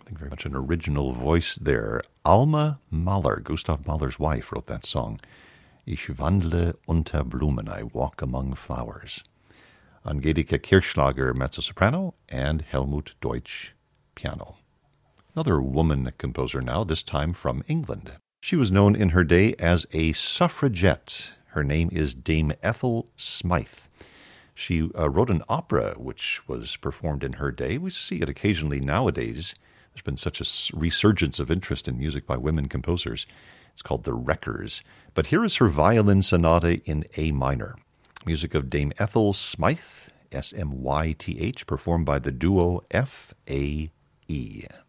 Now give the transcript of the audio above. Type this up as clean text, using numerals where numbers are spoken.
think very much an original voice there. Alma Mahler, Gustav Mahler's wife, wrote that song. Ich wandle unter Blumen, I walk among flowers. Angelika Kirchschlager, mezzo-soprano, and Helmut Deutsch, piano. Another woman composer now, this time from England. She was known in her day as a suffragette. Her name is Dame Ethel Smythe. She wrote an opera which was performed in her day. We see it occasionally nowadays. There's been such a resurgence of interest in music by women composers. It's called The Wreckers. But here is her violin sonata in A minor. Music of Dame Ethel Smythe, S-M-Y-T-H, performed by the duo F-A-E.